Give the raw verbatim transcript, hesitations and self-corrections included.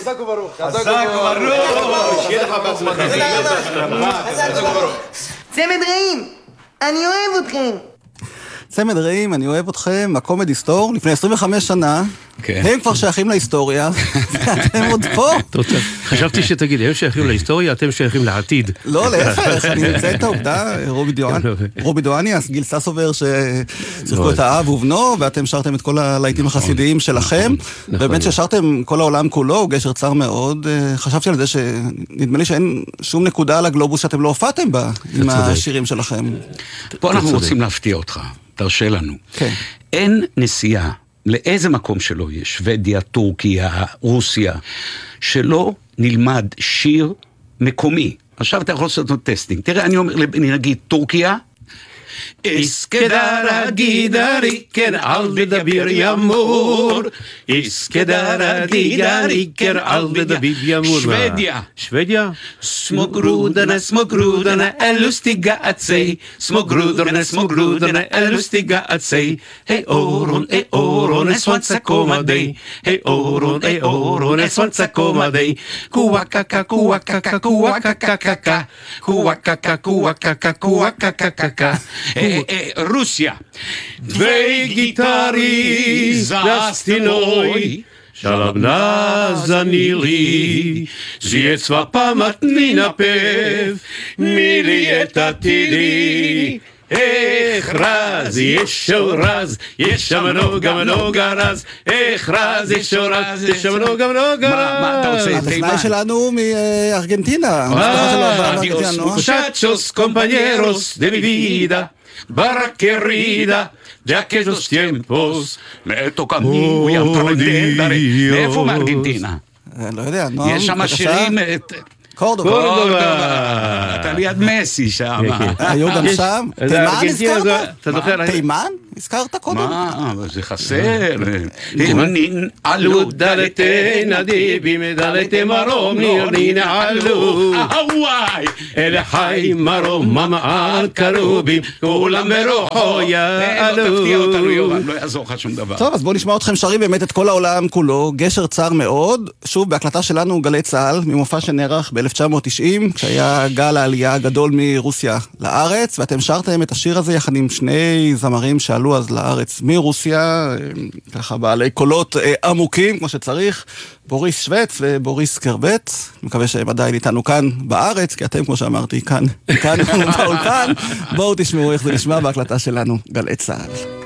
חזק וברוך. חזק וברוך. שיהיה לך בהצלחה. חזק וברוך. צמד רעים, אני אוהב אתכם. צמד רעים, אני אוהב אתכם, הקומדי סטור, לפני עשרים וחמש שנה, הם כבר שייכים להיסטוריה, ואתם עוד פה. חשבתי שתגיד, הם שייכים להיסטוריה, אתם שייכים לעתיד. לא, להפך, אני מציין את העובדה, רובי דואניאס, גיל ססובר, ששיחקו את האב ובנו, ואתם שרתם את כל הלהיטים החסידיים שלכם, באמת ששרתם כל העולם כולו, גשר צר מאוד, חשבתי על זה שנדמה לי שאין שום נקודה על הגלובוס שאתם לא הופעתם בה, עם השירים שלכם. פה אנחנו רוצים להפתיע אותך, תרשה לנו. אין נסיעה, לאיזה מקום שלא יש, שוודיה, טורקיה, רוסיה, שלא נלמד שיר מקומי. עכשיו אתה יכול לעשות טסטינג. תראה, אני אומר, אני נגיד, טורקיה, Iskedara gidariker aldrig da bir jamor Iskedara gidariker aldrig da bir jamor Schwedja Schwedja Små grodarna, små grodarna är lustiga att se Små grodarna, små grodarna är lustiga att se Hej oron, hej oron, är svansa komma dig Hej oron, hej oron, är svansa komma dig Kuakaka, kuakaka, kuakakakaka Kuakaka, kuakaka, kuakakakaka Russia. Dve gitari za stinoj, šalabna zanili, zjecva pamatni napev, mili je tatili. Ech raz, jeszcze raz, jeszcze mnoga, mnoga raz, ech raz, jeszcze raz, jeszcze mnoga, mnoga raz. מה אתה רוצה? הטכנאי שלנו מארגנטינה. Muchachos, compañeros de mi vida, barra querida, de aquellos tiempos. me toca a mí, voy a aprender. מאיפה מארגנטינה? לא יודע, נועם. יש שם שירים... קורדובה. קורדובה. אתה ליד מסי שם. היו גם שם. תימן הזכרת? תימן? הזכרת קודם? מה? זה חסר. נין עלו דלתי נדיבים, דלתי מרום, נין עלו. הוואי. אלה חי מרום, ממעל קרובים, כולם ברוחו יעלו. לא תפתיע אותנו יובן, לא יעזור לך שום דבר. טוב, אז בואו נשמע אתכם שרים באמת את כל העולם כולו, גשר צר מאוד, שוב בהקלטה שלנו גלי צהל, ממופע שנערך ב-אלף תשע מאות תשעים, כשהיה גל העלייה הגדול מרוסיה לארץ, ואתם שרתם את השיר הזה יחד עם שני זמרים שעלו אז לארץ מרוסיה, ככה בעלי קולות עמוקים כמו שצריך, בוריס שווצ' ובוריס קרבט, מקווה שהם עדיין איתנו כאן בארץ, כי אתם כמו שאמרתי כאן, כאן באולפן, בואו תשמעו איך זה נשמע בהקלטה שלנו גלי צהל.